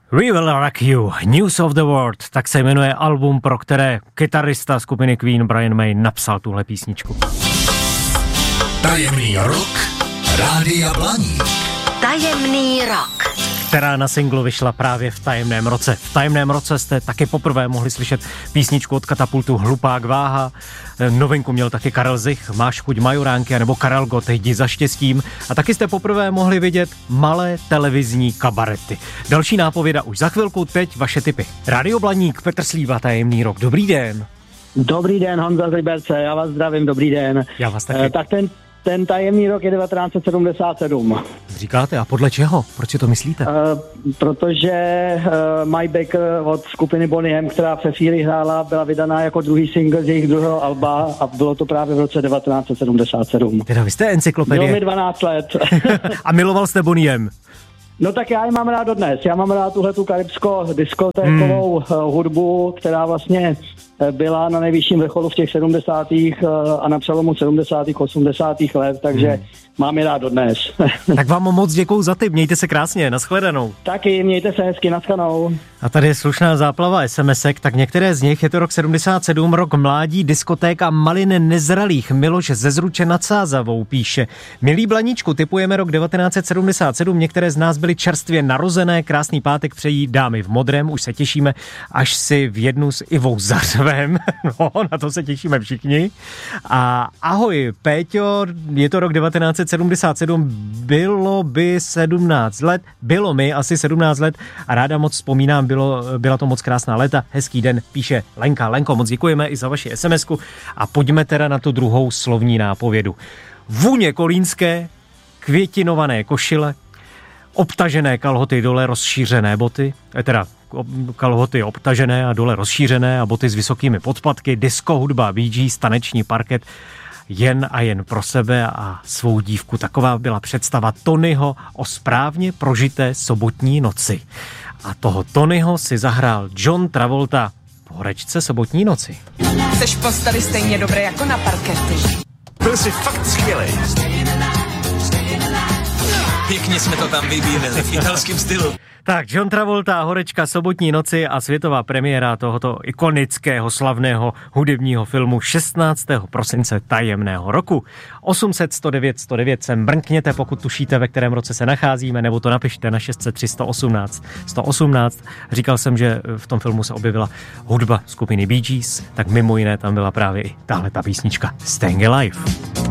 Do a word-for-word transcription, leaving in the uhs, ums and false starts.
We Will Rock You, News of the World, tak se jmenuje album, pro které kytarista skupiny Queen Brian May napsal tuhle písničku. Tajemný rok Rádia Blaník. Tajemný rok. Která na singlu vyšla právě v tajemném roce. V tajemném roce jste taky poprvé mohli slyšet písničku od Katapultu Hlupák váha. Novinku měl taky Karel Zich, Máš chuť majoránky, nebo Karel Gott, Jdi za štěstím. A taky jste poprvé mohli vidět malé televizní kabarety. Další nápověda už za chvilku, teď vaše tipy. Rádio Blaník, Petr Slíva, Tajemný rok. Dobrý den. Dobrý den, Honza z Liberce, já vás zdravím, dobrý den. Já vás taky. E, tak ten, ten tajemný rok je devatenáct set sedmdesát sedm. Říkáte, a podle čeho? Proč si to myslíte? E, protože uh, My Baker od skupiny Bonnie M, která v chvíli hrála, byla vydaná jako druhý single z jejich druhého alba a bylo to právě v roce devatenáct set sedmdesát sedm. Teda vy jste encyklopedie. Bylo mi dvanáct let. A miloval jste Bonnie M? No tak já ji mám rád dodnes. Já mám rád tuhletu karibsko-diskotékovou hmm. hudbu, která vlastně byla na nejvyšším vrcholu v těch sedmdesátých a na přelomu sedmdesátých osmdesátých let, takže hmm. mám je rád dodnes. Tak vám moc děkuju za tip, mějte se krásně, nashledanou. Taky, mějte se hezky, naschledanou. A tady je slušná záplava SMSek, tak některé z nich, je to rok sedmdesát sedm, rok mládí, diskoték a malin nezralých. Miloš ze Zruče nad Sázavou píše: Milí Blaníčku, tipujeme rok devatenáct set sedmdesát sedm, některé z nás byly čerstvě narozené, krásný pátek přejí dámy v modrém, už se těšíme, až si v jednu s Ivou zařvem, no, na to se těšíme všichni. A ahoj, Péťo, je to rok devatenáct set sedmdesát sedm, bylo by sedmnáct let, bylo mi asi sedmnáct let a ráda moc vzpomínám, bylo, byla to moc krásná léta, hezký den, píše Lenka. Lenko, moc děkujeme i za vaši SMSku a pojďme teda na tu druhou slovní nápovědu. Vůně kolínské, květinované košile, obtažené kalhoty, dole rozšířené boty, teda kalhoty obtažené a dole rozšířené a boty s vysokými podpatky, disco hudba, Bee Gees, taneční parket, jen a jen pro sebe a svou dívku. Taková byla představa Tonyho o správně prožité sobotní noci. A toho Tonyho si zahrál John Travolta v horečce sobotní noci. Seš postady stejně dobré jako na parkety. Byl jsi fakt skvělej. Pěkně jsme to tam vybíjeli v italském stylu. Tak, John Travolta, horečka sobotní noci a světová premiéra tohoto ikonického slavného hudebního filmu šestnáctého prosince tajemného roku. osm set sto devět sto devět sem brnkněte, pokud tušíte, ve kterém roce se nacházíme, nebo to napište na šest set tři sto osmnáct sto osmnáct. Říkal jsem, že v tom filmu se objevila hudba skupiny Bee Gees, tak mimo jiné tam byla právě i tahle ta písnička Staying Alive.